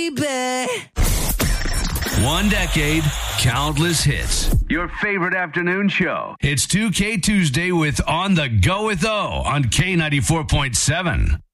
One decade, countless hits. Your favorite afternoon show. It's 2K Tuesday with On the Go with O on K94.7.